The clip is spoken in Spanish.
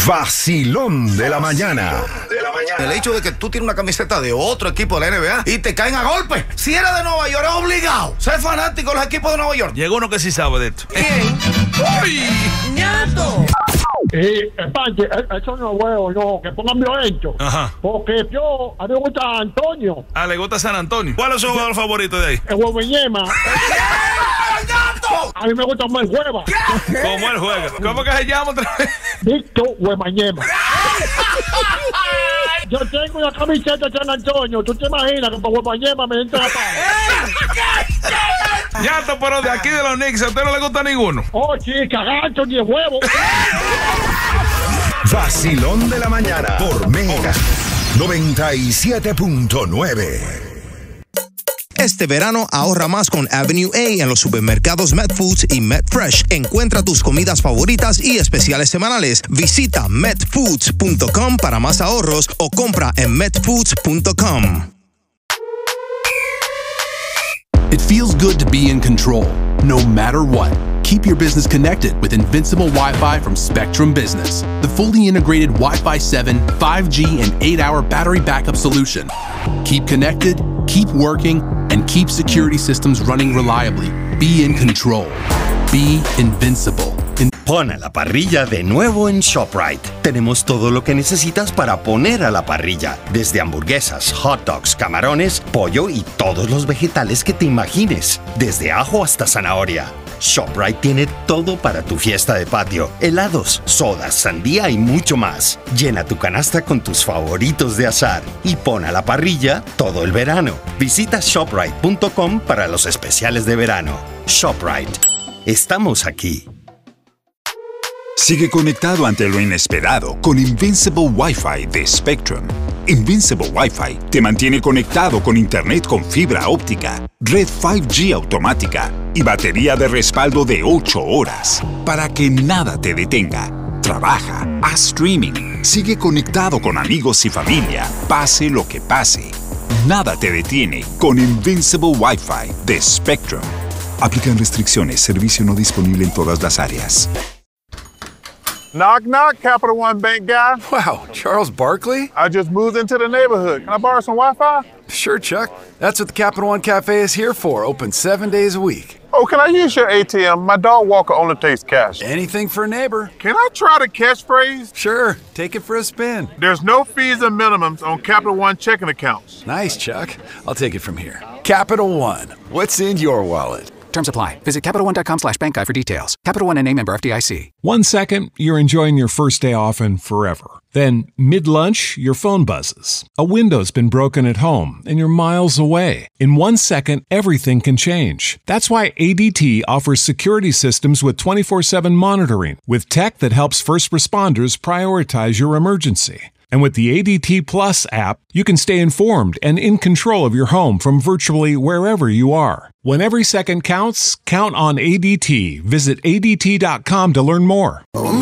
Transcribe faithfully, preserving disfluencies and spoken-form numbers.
Vacilón de la mañana. El hecho de que tú tienes una camiseta de otro equipo de la N B A y te caen a golpe. Si eres de Nueva York, es obligado ser fanático de los equipos de Nueva York. Llegó uno que sí sabe de esto. ¿Quién? ¡Uy! ¡Ñato! Eh, Panche, eso no es huevo, no, que pongan violento. Ajá. Porque yo, a mí me gusta Antonio. Ah, le gusta San Antonio. ¿Cuál es su jugador favorito de ahí? El Hueveñema. A mí me gusta más el Hueva. ¿Cómo él juega? ¿Cómo que se llama otra vez? Víctor Huemañema. Yo tengo una camiseta de San Antonio. ¿Tú te imaginas que para Huemañema me entra la paz? Ñato, pero de aquí de los Knicks, ¿a usted no le gusta ninguno? Oh, chica, gancho ni el huevo. Vacilón de la mañana por Mega noventa y siete punto nueve. Este verano ahorra más con Avenue A en los supermercados Medfoods y Medfresh. Encuentra tus comidas favoritas y especiales semanales. Visita medfoods punto com para más ahorros o compra en medfoods punto com. It feels good to be in control, no matter what. Keep your business connected with Invincible Wi-Fi from Spectrum Business, the fully integrated Wi-Fi seven, five G, and eight hour battery backup solution. Keep connected, keep working, and keep security systems running reliably. Be in control. Be invincible. In- Pon a la parrilla de nuevo en ShopRite. Tenemos todo lo que necesitas para poner a la parrilla, desde hamburguesas, hot dogs, camarones, pollo y todos los vegetales que te imagines, desde ajo hasta zanahoria. ShopRite tiene todo para tu fiesta de patio, helados, sodas, sandía y mucho más. Llena tu canasta con tus favoritos de asar y pon a la parrilla todo el verano. Visita shoprite punto com para los especiales de verano. ShopRite. Estamos aquí. Sigue conectado ante lo inesperado con Invincible Wi-Fi de Spectrum. Invincible Wi-Fi te mantiene conectado con internet con fibra óptica, red cinco G automática y batería de respaldo de ocho horas para que nada te detenga. Trabaja, haz streaming, sigue conectado con amigos y familia, pase lo que pase. Nada te detiene con Invincible Wi-Fi de Spectrum. Aplican restricciones, servicio no disponible en todas las áreas. Knock, knock, Capital One Bank guy. Wow, Charles Barkley? I just moved into the neighborhood. Can I borrow some Wi-Fi? Sure, Chuck. That's what the Capital One Cafe is here for, open seven days a week. Oh, can I use your A T M? My dog Walker only takes cash. Anything for a neighbor. Can I try the catchphrase? Sure, take it for a spin. There's no fees and minimums on Capital One checking accounts. Nice, Chuck. I'll take it from here. Capital One, what's in your wallet? Terms apply. Visit Capital One dot com slash bank guide for details. Capital One N A member F D I C. One second, you're enjoying your first day off and forever. Then, mid-lunch, your phone buzzes. A window's been broken at home and you're miles away. In one second, everything can change. That's why A D T offers security systems with twenty-four seven monitoring, with tech that helps first responders prioritize your emergency. And with the A D T Plus app, you can stay informed and in control of your home from virtually wherever you are. When every second counts, count on A D T. Visit A D T dot com to learn more.